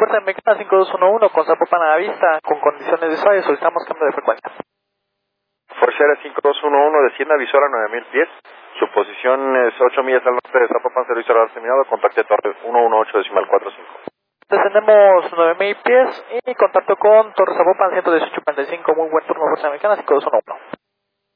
Fuerza Americana 5211 con Zapopan a la vista, con condiciones de suave, solicitamos cambio de frecuencia. Fuerza Aérea 5211, desciende a visora 9000 pies. Su posición es 8 millas al norte de Zapopan, servicio radar terminado, contacte Torre 118.45. Descendemos 9000 pies y contacto con Torre Zapopan 118.45, muy buen turno Fuerza Americana 5211.